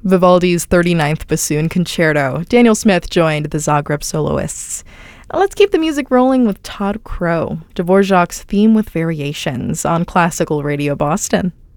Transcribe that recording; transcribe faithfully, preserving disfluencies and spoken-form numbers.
Vivaldi's thirty-ninth Bassoon Concerto. Daniel Smith joined the Zagreb soloists. Now let's keep the music rolling with Todd Crow, Dvorak's theme with variations on Classical Radio Boston.